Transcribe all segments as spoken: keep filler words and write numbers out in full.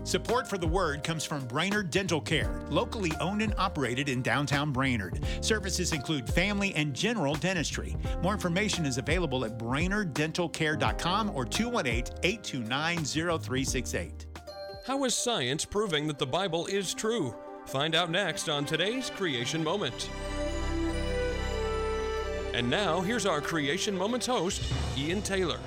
Support for the Word comes from Brainerd Dental Care, locally owned and operated in downtown Brainerd. Services include family and general dentistry. More information is available at brainerd dental care dot com or two one eight, eight two nine, zero three six eight. How is science proving that the Bible is true? Find out next on today's Creation Moment. And now, here's our Creation Moments host, Ian Taylor.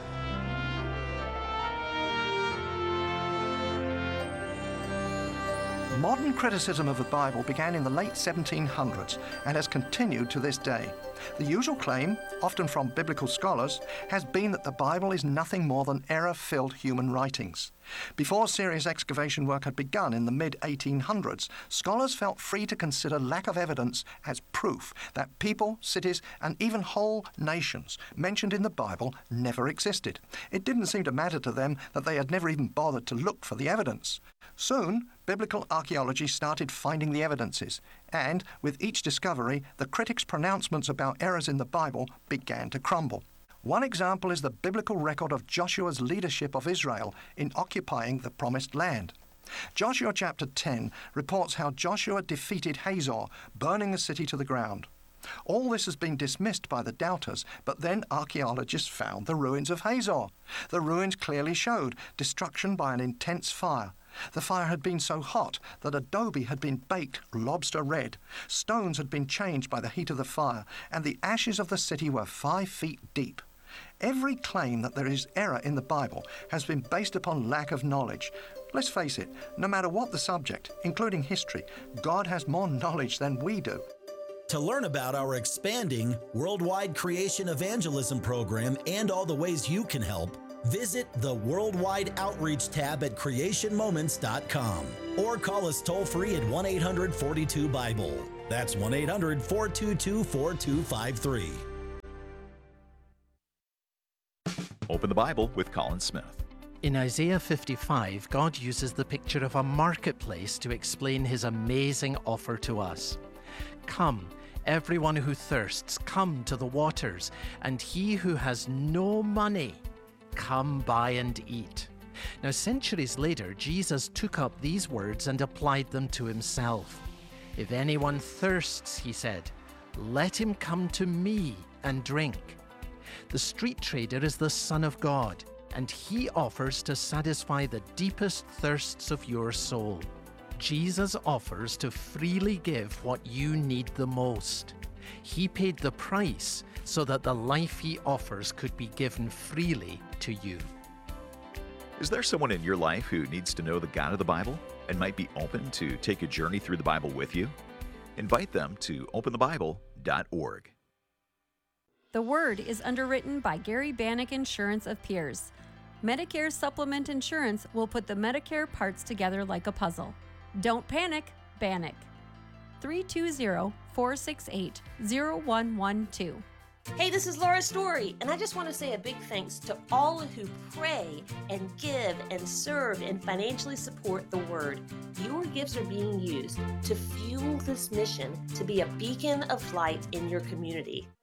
Modern criticism of the Bible began in the late seventeen hundreds and has continued to this day. The usual claim, often from biblical scholars, has been that the Bible is nothing more than error-filled human writings. Before serious excavation work had begun in the mid eighteen hundreds, scholars felt free to consider lack of evidence as proof that people, cities, and even whole nations mentioned in the Bible never existed. It didn't seem to matter to them that they had never even bothered to look for the evidence. Soon, biblical archaeology started finding the evidences, and with each discovery, the critics' pronouncements about errors in the Bible began to crumble. One example is the biblical record of Joshua's leadership of Israel in occupying the Promised Land. Joshua chapter ten reports how Joshua defeated Hazor, burning the city to the ground. All this has been dismissed by the doubters, but then archaeologists found the ruins of Hazor. The ruins clearly showed destruction by an intense fire. The fire had been so hot that adobe had been baked lobster red, stones had been changed by the heat of the fire, and the ashes of the city were five feet deep. Every claim that there is error in the Bible has been based upon lack of knowledge. Let's face it, no matter what the subject, including history, God has more knowledge than we do. To learn about our expanding worldwide creation evangelism program and all the ways you can help, visit the Worldwide Outreach tab at creation moments dot com or call us toll-free at one eight hundred, four two, Bible. That's one eight hundred, four two two, four two five three. Open the Bible with Colin Smith. In Isaiah fifty-five, God uses the picture of a marketplace to explain his amazing offer to us. Come, everyone who thirsts, come to the waters, and he who has no money, come buy and eat. Now, centuries later, Jesus took up these words and applied them to himself. If anyone thirsts, he said, let him come to me and drink. The street trader is the Son of God, and he offers to satisfy the deepest thirsts of your soul. Jesus offers to freely give what you need the most. He paid the price so that the life he offers could be given freely to you. Is there someone in your life who needs to know the God of the Bible and might be open to take a journey through the Bible with you? Invite them to open the bible dot org. The Word is underwritten by Gary Bannock Insurance of Pierce. Medicare Supplement Insurance will put the Medicare parts together like a puzzle. Don't panic, Bannock. three two zero, four six eight, zero one one two. Hey, this is Laura Story, and I just want to say a big thanks to all who pray and give and serve and financially support the Word. Your gifts are being used to fuel this mission to be a beacon of light in your community.